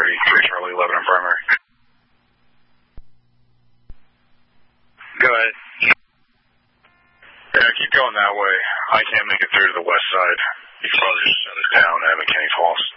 Charlie 11 on primary. Go ahead. Yeah, keep going that way. I can't make it through to the west side. You can probably just send it down at McKinney Falls.